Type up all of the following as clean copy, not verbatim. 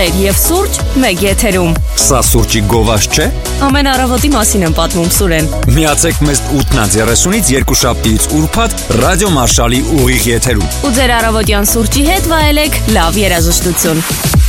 Ծեր եւ սուրճ մեկ եթերում։ Սա սուրճի գովազ չէ։ Ամեն առավոտի մասին եմ պատմում Սուրեն։ Միացեք մեզ 8:30-ից երկուշաբթիից ուրբաթ ռադիո Մարշալի ուղիղ եթերում։ Ու ձեր առավոտյան սուրճի հետ վայելեք լավ երաժշտություն։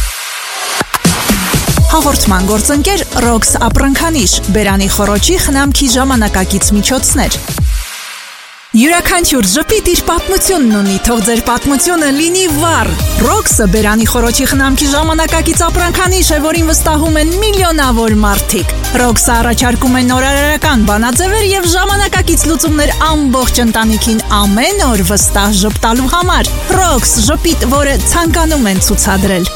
Հաղորդման գործընկեր Ռոքս ապրանքանիշ, բերանի խոռոչի խնամքի ժամանակակից միջոցներ։ Յուրաքանչյուր ժպիտ իր պատմությունն ունի, թող ձեր պատմությունը լինի վառ։ Ռոքսը բերանի խոռոչի խնամքի ժամանակակից ապրանքանիշ է, որին վստահում են միլիոնավոր մարդիկ։ Ռոքսը առաջարկում է նորարարական բանաձևեր եւ ժամանակակից լուծումներ ամբողջ ընտանիքին ամեն օր վստահ ժպտալու համար։ Ռոքս ժպիտ, որը ցանկանում են ցուցադրել։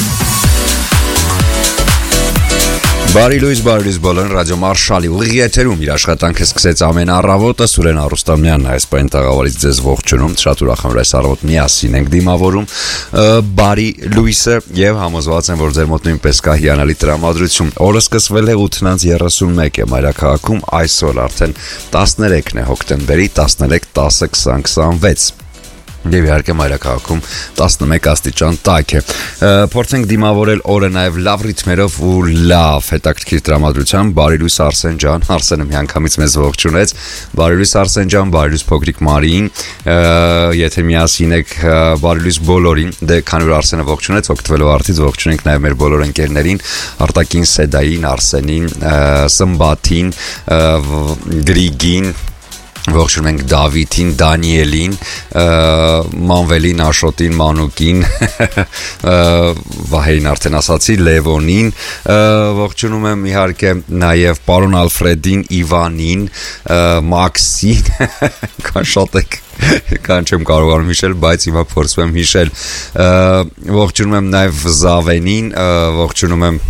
Բարի լույս բոլորին, ռադիո Մարշալի ուղիղ եթերում իր աշխատանքը սկսեց ամեն առավոտը Սուրեն Արուստամյանն այս պայն տաղավարից ձեզ ողջունում, շատ ուրախ եմ, որ այս առավոտ միասին ենք դիմավորում բարի լույսը եւ համոզված եմ, որ ձեր մոտ նույնպես կա հիանալի տրամադրություն։ Օրը սկսվել է 8:31 է մայրաքաղաքում, այսօր արդեն 13-ն է հոկտեմբերի 13-10-20-26 Եվ իհարկե մայրաքաղաքում 11 աստիճան տաք է։ Փորձենք դիմավորել օրը նաև լավ ռիթմերով ու լավ հետաքրքիր տրամադրությամբ։ Բարի լույս Արսեն ջան, Արսենը միանգամից մեզ ողջունեց։ Բարի լույս Արսեն ջան, բարի լույս փոքրիկ Մարիին։ Եթե միասին եք, բարի լույս բոլորին։ Դե քանի որ Արսենը ողջունեց, օգտվելով արդից ողջունենք նաև մեր բոլոր ընկերներին, Արտակին Սեդային, Արսենին, Սմբաթին, Գրիգին Ողջունում ենք Դավիթին, Դանիելին, Մանվելին, Աշոտին, Մանուկին, Վահեին արդեն ասացի, Լևոնին, ողջունում եմ իհարկե նաև պարոն Ալֆրեդին, Իվանին, Մաքսին, կան շատ եք, կան չեմ կարողանում հիշել, բայց հիմա փորձում եմ հիշել, ողջունում եմ նաև Զավենին, ողջունում եմ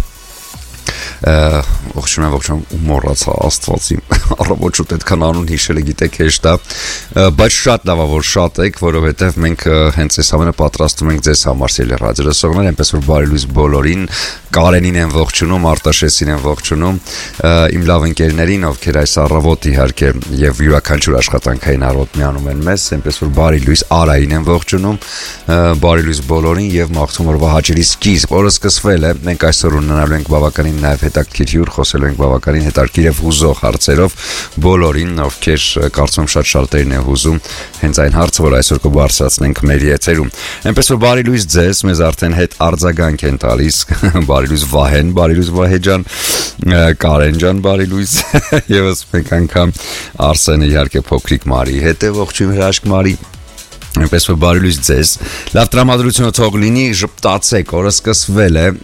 ողջունում մոռացա Աստվածին առավոտ շուտ այդքան անուն հիշելը գիտեք հեշտ է բայց շատ լավ է որ շատ եք որովհետև մենք հենց այս ամենը պատրաստում ենք ձեզ համար սիրելի ռադիոլսողներ այնպես որ բարի լույս բոլորին Կարենին եմ ողջունում Արտաշեսին եմ ողջունում իմ լավ ընկերներին ովքեր այս առավոտ իհարկե եւ յուրաքանչյուր աշխատանքային առավոտ միանում են մեզ այնպես որ բարի լույս Արային եմ ողջունում բարի լույս բոլորին եւ մաղթում օրվա հաճելի սկիզբ օրը սկսվել է մենք այսօր ունենալու ենք բավականին նաև հետաքրքիր հյուր խոսելու ենք բավականին հետաքրքիր եւ հուզող հարցերով բոլորին ովքեր կարծում եմ շատ շատերին է հուզում հենց այն հարցը որ այսօր կբարձրացնենք մեր եթերում այնպես որ բարի լույս ձեզ մեզ արդեն հետ արձագանք են տալիս բարի լույս Վահեն բարի լույս Վահե ջան Կարեն ջան բարի լույս եւս մեկ անգամ Արսենը իհարկե փոքրիկ Մարի հետ է ողջույն հրաշք Մարի Այնպես որ բարի լույս ձեզ լավ տրամադրությունը թող լինի ժպտացեք օրը սկսվել է